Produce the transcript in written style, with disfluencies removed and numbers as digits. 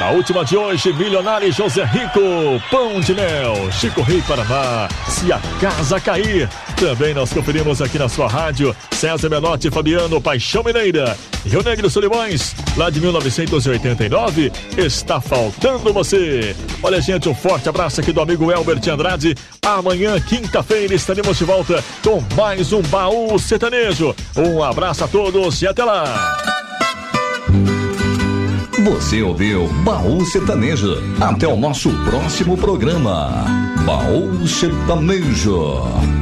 A última de hoje, Milionário e José Rico, Pão de Mel, Chico Rei Paraná, Se a Casa Cair. Também nós conferimos aqui na sua rádio, César Menotti e Fabiano, Paixão Mineira. Rio Negro Solimões, lá de 1989, Está Faltando Você. Olha, gente, um forte abraço aqui do amigo Elber de Andrade. Amanhã, quinta-feira, estaremos de volta com mais um Baú Sertanejo. Um abraço a todos e até lá. Você ouviu Baú Sertanejo. Até o nosso próximo programa. Baú Sertanejo.